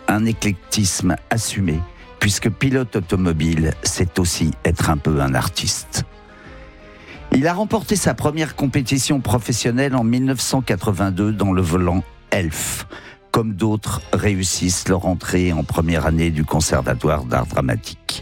un éclectisme assumé, puisque pilote automobile, c'est aussi être un peu un artiste. Il a remporté sa première compétition professionnelle en 1982 dans le volant Elf, comme d'autres réussissent leur entrée en première année du Conservatoire d'art dramatique.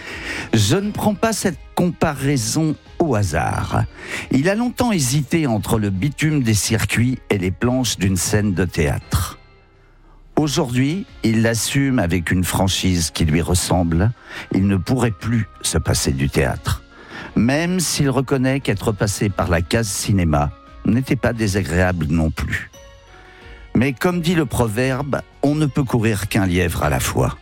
Je ne prends pas cette comparaison au hasard. Il a longtemps hésité entre le bitume des circuits et les planches d'une scène de théâtre. Aujourd'hui, il l'assume avec une franchise qui lui ressemble. Il ne pourrait plus se passer du théâtre. Même s'il reconnaît qu'être passé par la case cinéma n'était pas désagréable non plus. Mais comme dit le proverbe, on ne peut courir qu'un lièvre à la fois.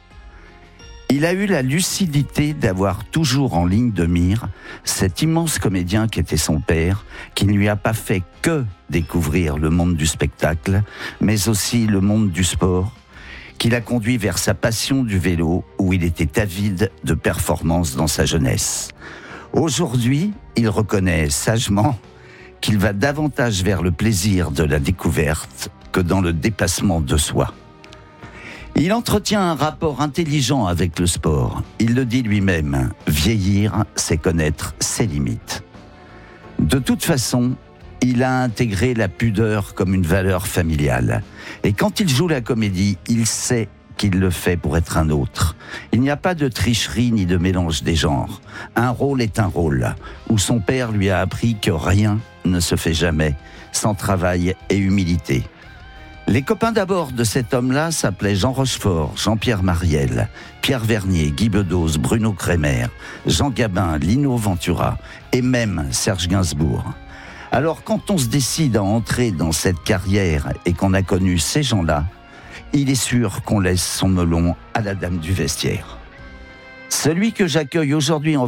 Il a eu la lucidité d'avoir toujours en ligne de mire cet immense comédien qu'était son père, qui ne lui a pas fait que découvrir le monde du spectacle, mais aussi le monde du sport, qui l'a conduit vers sa passion du vélo, où il était avide de performances dans sa jeunesse. Aujourd'hui, il reconnaît sagement qu'il va davantage vers le plaisir de la découverte que dans le dépassement de soi. Il entretient un rapport intelligent avec le sport. Il le dit lui-même, vieillir, c'est connaître ses limites. De toute façon, il a intégré la pudeur comme une valeur familiale. Et quand il joue la comédie, il sait qu'il le fait pour être un autre. Il n'y a pas de tricherie ni de mélange des genres. Un rôle est un rôle, où son père lui a appris que rien ne se fait jamais sans travail et humilité. Les copains d'abord de cet homme-là s'appelaient Jean Rochefort, Jean-Pierre Mariel, Pierre Vernier, Guy Bedos, Bruno Kremer, Jean Gabin, Lino Ventura et même Serge Gainsbourg. Alors quand on se décide à entrer dans cette carrière et qu'on a connu ces gens-là, il est sûr qu'on laisse son melon à la dame du vestiaire. Celui que j'accueille aujourd'hui en